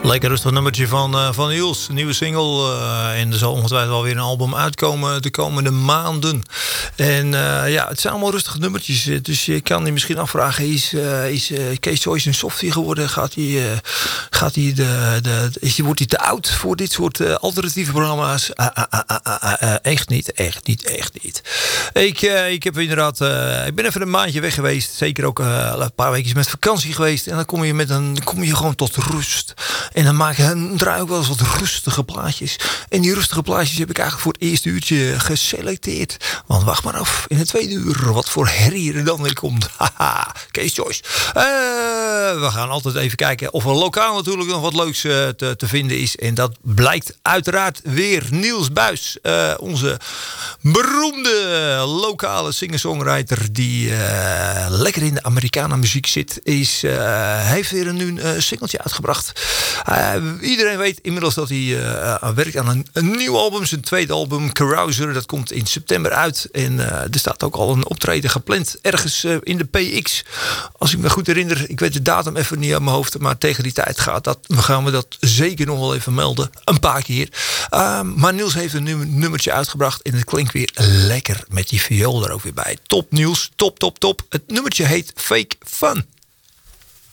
Lekker rustig nummertje van Niels. Een nieuwe single. En er zal ongetwijfeld wel weer een album uitkomen de komende maanden. En het zijn allemaal rustige nummertjes. Dus je kan je misschien afvragen, is Kees Joyce een softie geworden? Wordt hij te oud voor dit soort alternatieve programma's? Echt niet. Ik heb inderdaad... ik ben even een maandje weg geweest. Zeker ook een paar weken met vakantie geweest. En dan kom je gewoon tot rust. En dan draai ik ook wel eens wat rustige plaatjes. En die rustige plaatjes heb ik eigenlijk voor het eerste uurtje geselecteerd. Want wacht maar af, in het tweede uur, wat voor herrie er dan weer komt. Haha, Kees Joyce. We gaan altijd even kijken of er lokaal natuurlijk nog wat leuks te vinden is. En dat blijkt uiteraard weer Niels Buijs. Onze beroemde lokale singer-songwriter die lekker in de Americana muziek zit. Heeft weer een singeltje uitgebracht. Iedereen weet inmiddels dat hij werkt aan een nieuw album. Zijn tweede album, Carouser. Dat komt in september uit. En er staat ook al een optreden gepland. Ergens in de PX. Als ik me goed herinner. Ik weet de datum even niet aan mijn hoofd. Maar tegen die tijd gaan we dat zeker nog wel even melden. Een paar keer. Maar Niels heeft een nummertje uitgebracht. En het klinkt weer lekker met die viool er ook weer bij. Top Niels. Top. Het nummertje heet Fake Fun.